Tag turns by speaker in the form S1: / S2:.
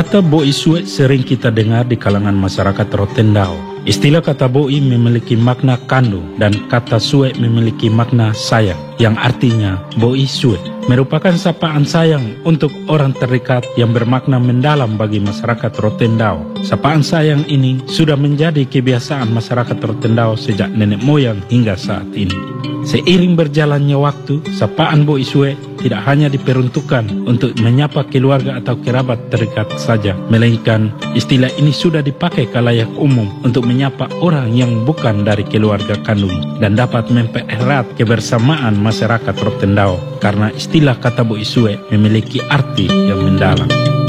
S1: Kata boi suek sering kita dengar di kalangan masyarakat Rotendao. Istilah kata boi memiliki makna kandung dan kata suek memiliki makna sayang, yang artinya boi suek merupakan sapaan sayang untuk orang terdekat yang bermakna mendalam bagi masyarakat Rotendao. Sapaan sayang ini sudah menjadi kebiasaan masyarakat Rotendao sejak nenek moyang hingga saat ini. Seiring berjalannya waktu, sapaan boi suek tidak hanya diperuntukkan untuk menyapa keluarga atau kerabat terdekat saja, melainkan istilah ini sudah dipakai khalayak umum untuk menyapa orang yang bukan dari keluarga kandung dan dapat mempererat kebersamaan masyarakat Rotendao karena istilah kata boi suek memiliki arti yang mendalam.